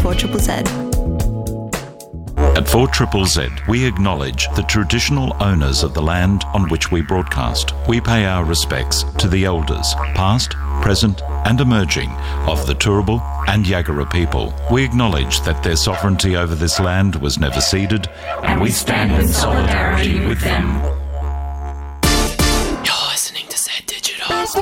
4ZZZ. At 4ZZZ, we acknowledge the traditional owners of the land on which we broadcast. We pay our respects to the elders, past, present and emerging, of the Turrbal and Yagara people. We acknowledge that their sovereignty over this land was never ceded, and we stand in solidarity with them.